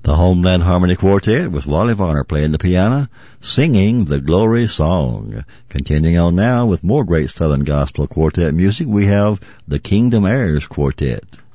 The Homeland Harmony Quartet with Wally Varner playing the piano, singing the Glory Song. Continuing on now with more great Southern Gospel Quartet music, we have the Kingdom Heirs Quartet.